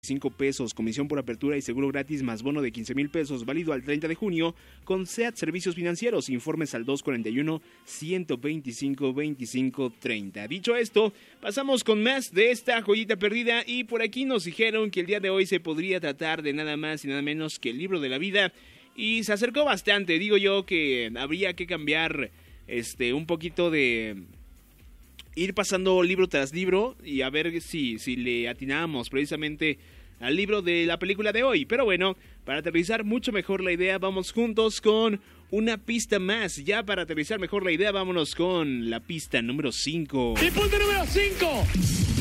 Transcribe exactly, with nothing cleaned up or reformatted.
cinco pesos, comisión por apertura y seguro gratis más bono de quince mil pesos, válido al treinta de junio con SEAT Servicios Financieros. Informes al dos cuarenta y uno, ciento veinticinco, veinticinco, treinta. Dicho esto, pasamos con más de esta joyita perdida y por aquí nos dijeron que el día de hoy se podría tratar de nada más y nada menos que el libro de la vida y se acercó bastante. Digo yo que habría que cambiar este un poquito de... ir pasando libro tras libro y a ver si, si le atinábamos precisamente al libro de la película de hoy. Pero bueno, para aterrizar mucho mejor la idea, vamos juntos con una pista más. Ya para aterrizar mejor la idea, vámonos con la pista número cinco. ¡Y punto número cinco!